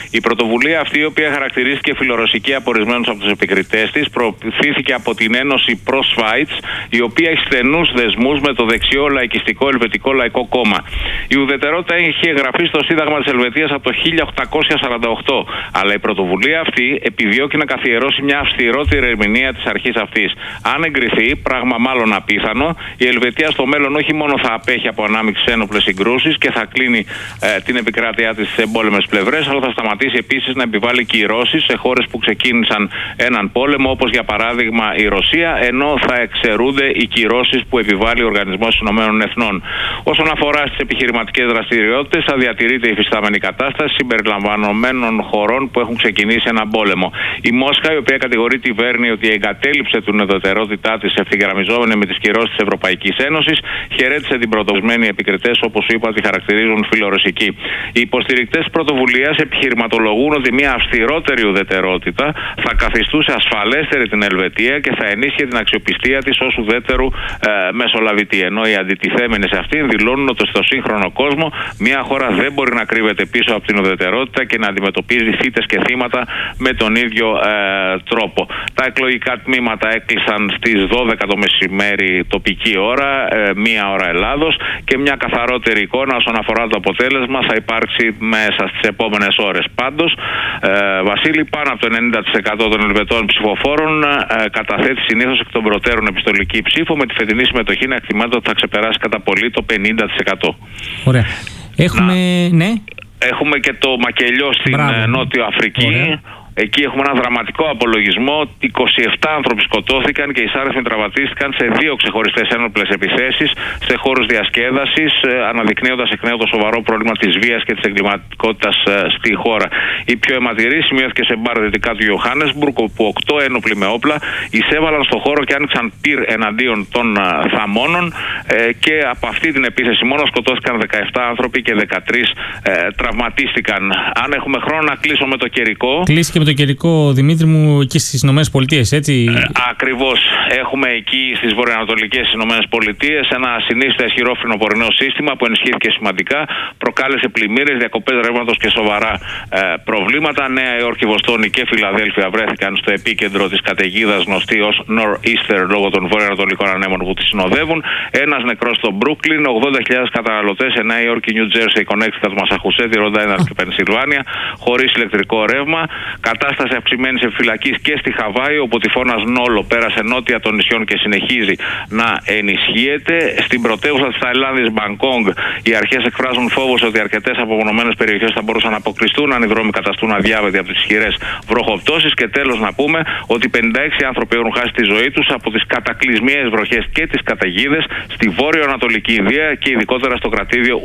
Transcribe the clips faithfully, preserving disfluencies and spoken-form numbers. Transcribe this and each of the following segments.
Η πρωτοβουλία αυτή, η οποία χαρακτηρίστηκε φιλορωσική από ορισμένους από τους επικριτές της, προωθήθηκε από την Ένωση Pro Schweiz, η οποία έχει στενούς δεσμούς με το δεξιό λαϊκιστικό Ελβετικό Λαϊκό Κόμμα. Η ουδετερότητα έχει εγγραφεί στο Σύνταγμα της Ελβετίας από το χίλια οκτακόσια σαράντα οκτώ, αλλά η πρωτοβουλία αυτή επιδιώκει να καθιερώσει μια αυστηρότερη ερμηνεία της αρχής αυτής. Αν εγκριθεί, πράγμα μάλλον απίθανο, η Ελβετία στο μέλλον όχι μόνο θα απέχει από ανάμειξη σε ένοπλες συγκρούσεις και θα κλείνει ε, την επικράτειά της σε εμπόλεμες πλευρές, αλλά θα σταματήσει επίσης να επιβάλλει κυρώσεις σε χώρες που ξεκίνησαν έναν πόλεμο, όπως για παράδειγμα η Ρωσία, ενώ θα εξαιρούνται οι κυρώσεις που επιβάλλει ο Οργανισμός Ηνωμένων Εθνών. Όσον αφορά στις επιχειρηματικές δραστηριότητες, θα διατηρείται η υφιστάμενη κατάσταση συμπεριλαμβανομένων χωρών που έχουν ξεκινήσει έναν πόλεμο. Η Μόσχα, η οποία κατηγορεί τη Βέρνη ότι εγκατέλειψε την ουδετερότητά της ευθυγραμμιζόμενη με τις κυρώσεις της Ευρωπαϊκής Ένωσης, χαιρέτησε την πρωτοσμένοι επικριτές, όπως είπα, τη χαρακτηρίζουν φιλορωσική. Οι υποστηρικτές της πρωτοβουλίας επιχειρηματολογούν ότι μια αυστηρότερη ουδετερότητα θα καθιστούσε ασφαλέστερη την Ελβετία και θα ενίσχυε την αξιοπιστία της ως ουδέτερου ε, μεσολαβητή. Ενώ οι αντιτιθέμενοι σε αυτήν δηλώνουν ότι στο σύγχρονο κόσμο μια χώρα δεν μπορεί να κρύβεται πίσω από την ουδετερότητα και να αντιμετωπίζει θύτες και θύματα με τον ίδιο ε, τρόπο. Τα εκλογικά τμήματα έκλεισαν στις δώδεκα το μεσημέρι τοπική ώρα, ε, μία ώρα Ελλάδος, και μια καθαρότερη εικόνα όσον αφορά το αποτέλεσμα θα υπάρξει μέσα στις επόμενες ώρες. Πάντως, ε, Βασίλη, πάνω από το ενενήντα τοις εκατό των Ελβετών ψηφοφόρων ε, καταθέτει συνήθως εκ των προτέρων επιστολική ψήφο, με τη φετινή συμμετοχή να εκτιμάται ότι θα ξεπεράσει κατά πολύ το πενήντα τοις εκατό. Ωραία. Έχουμε, να, ναι. Έχουμε και το μακελιό στην Μπράβο. Νότιο Αφρική. Ωραία. Εκεί έχουμε ένα δραματικό απολογισμό. είκοσι επτά άνθρωποι σκοτώθηκαν και εισάριθμοι τραυματίστηκαν σε δύο ξεχωριστές ένοπλες επιθέσεις σε χώρους διασκέδασης, αναδεικνύοντας εκ νέου το σοβαρό πρόβλημα της βίας και της εγκληματικότητας στη χώρα. Η πιο αιματηρή σημειώθηκε σε μπαρ δυτικά του Johannesburg, όπου οκτώ ένοπλοι με όπλα εισέβαλαν στο χώρο και άνοιξαν πυρ εναντίον των θαμώνων, και από αυτή την επίθεση μόνο σκοτώθηκαν δεκαεπτά άνθρωποι και δεκατρείς τραυματίστηκαν. Αν έχουμε χρόνο να κλείσω με το καιρικό. Κλείσει και με το καιρικό, Δημήτρη μου, εκεί στις Ηνωμένες Πολιτείες, έτσι. Ε, ακριβώς. Έχουμε εκεί στις βορειοανατολικές Ηνωμένες Πολιτείες ένα συνήθως ισχυρό φθινοπορεινό σύστημα που ενισχύθηκε σημαντικά, προκάλεσε πλημμύρες, διακοπές ρεύματος και σοβαρά ε, προβλήματα. Νέα Υόρκη, Βοστόνη και Φιλαδέλφια βρέθηκαν στο επίκεντρο της καταιγίδας γνωστή ως Nor'easter λόγω των βορειοανατολικών ανέμων που τη συνοδεύουν. Ένας νεκρός στο Μπρούκλιν, ογδόντα χιλιάδες καταναλωτές σε Νέα Υόρκη, Νιου Τζέρσι, Κονέκτικατ, Μασαχουσέτη, Ροντ Άιλαντ και Πενσιλβάνια χωρίς ηλεκτρικό ρεύμα. Κατάσταση αυξημένης επιφυλακής και στη Χαβάη, όπου ο τυφώνας Νόλο πέρασε νότια των νησιών και συνεχίζει να ενισχύεται. Στην πρωτεύουσα της Ταϊλάνδης, Μπανκόγκ, οι αρχές εκφράζουν φόβος ότι αρκετές απομονωμένες περιοχές θα μπορούσαν να αποκλειστούν αν οι δρόμοι καταστούν αδιάβετοι από τις ισχυρές βροχοπτώσεις. Και τέλος να πούμε ότι πενήντα έξι άνθρωποι έχουν χάσει τη ζωή τους από τις κατακλυσμιαίες βροχές και τις καταιγίδες στη βόρειο-ανατολική Ινδία και ειδικότερα στο κρατήδιο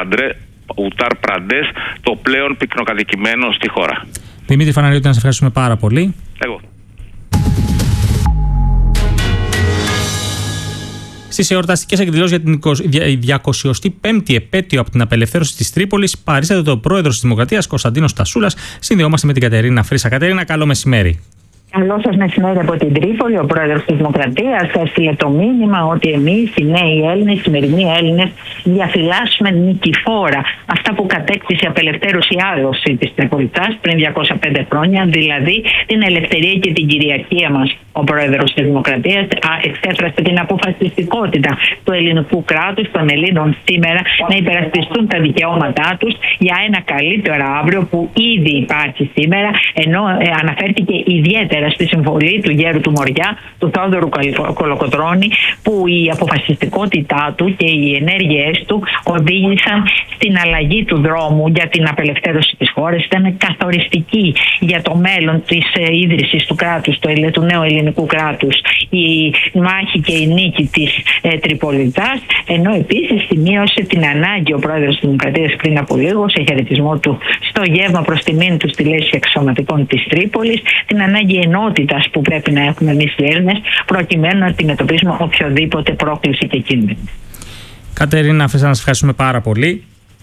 Ουτάρ Πραντές, το πλέον πυκνοκατοικημένο στη χώρα. Δημήτρη Φαναριώτη, να σας ευχαριστούμε πάρα πολύ. Εγώ. Στις εορταστικές εκδηλώσεις για την διακοσιοστή πέμπτη επέτειο από την απελευθέρωση της Τρίπολης παρίσταται το πρόεδρος της Δημοκρατίας Κωνσταντίνος Τασούλας. Συνδεόμαστε με την Κατερίνα Φρύσα. Κατερίνα, καλό μεσημέρι. Καλό σας μεσημέρι από την Τρίπολη. Ο πρόεδρος της Δημοκρατίας έστειλε το μήνυμα ότι εμείς οι νέοι Έλληνες, οι σημερινοί Έλληνες, διαφυλάσσουμε νικηφόρα αυτά που κατέκτησε η απελευθέρωση άδοση της Τρίπολης πριν διακόσια πέντε χρόνια, δηλαδή την ελευθερία και την κυριαρχία μας. Ο πρόεδρος της Δημοκρατίας εξέφρασε την αποφασιστικότητα του ελληνικού κράτους, των Ελλήνων σήμερα, να υπερασπιστούν τα δικαιώματά τους για ένα καλύτερο αύριο που ήδη υπάρχει σήμερα, ενώ αναφέρθηκε ιδιαίτερα στη συμβολή του γέρου του Μοριά, του Θόδωρου Κολοκοτρώνη, που η αποφασιστικότητά του και οι ενέργειές του οδήγησαν στην αλλαγή του δρόμου για την απελευθέρωση της χώρας. Ήταν καθοριστική για το μέλλον της ίδρυσης του κράτους, του νέου ελληνικού κράτους, η μάχη και η νίκη της ε, Τριπολιτάς, ενώ επίσης σημείωσε την ανάγκη ο πρόεδρος της Δημοκρατίας πριν από λίγο, σε χαιρετισμό του στο γεύμα προς τιμήν του στη λέσχη αξιωματικών της Τρίπολης, την ανάγκη ενότητας που πρέπει να έχουμε εμείς οι Έλληνες, προκειμένου να αντιμετωπίσουμε οποιοδήποτε πρόκληση και κίνδυνο. Κατερίνα, να σας ευχαριστούμε πάρα πολύ.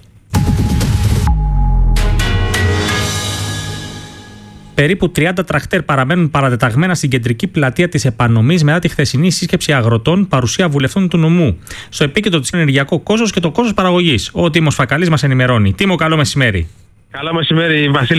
Περίπου τριάντα τρακτέρ παραμένουν παρατεταγμένα στην κεντρική πλατεία της Επανομής μετά τη χθεσινή σύσκεψη αγροτών, παρουσία βουλευτών του νομού. Στο επίκεντρο της ενεργειακό κόστος και το κόστος παραγωγής. Ο Τίμος Φακαλής μας ενημερώνει. Τίμο, καλό μεσημέρι. Καλό μεσημέρι, Βασίλη.